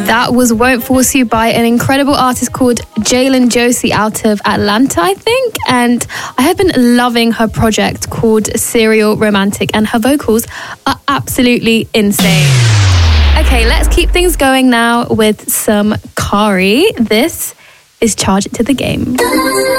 That was Won't Force You by an incredible artist called Jalen Josie out of Atlanta, I think. And I have been loving her project called Serial Romantic, and her vocals are absolutely insane. Okay, let's keep things going now with some Kari. This is Charge It to the Game.